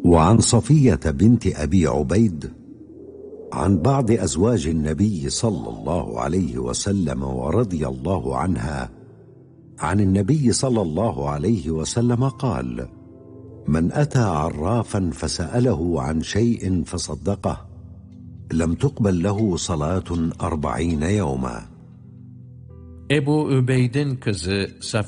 وعن صفية بنت أبي عبيد عن بعض أزواج النبي صلى الله عليه وسلم ورضي الله عنها عن النبي صلى الله عليه وسلم قال: من أتى عرافا فسأله عن شيء فصدقه لم تقبل له صلاة 40 يوما. Ebu Übeyd'in kızı